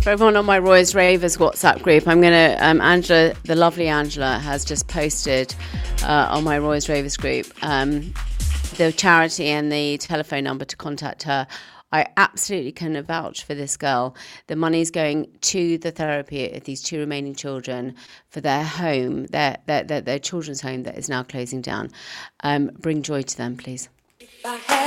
For everyone on my Roy's Ravers WhatsApp group, I'm going to, Angela, the lovely Angela, has just posted on my Roy's Ravers group the charity and the telephone number to contact her. I absolutely can vouch for this girl. The money's going to the therapy of these 2 remaining children for their home, their children's home that is now closing down. Bring joy to them, please.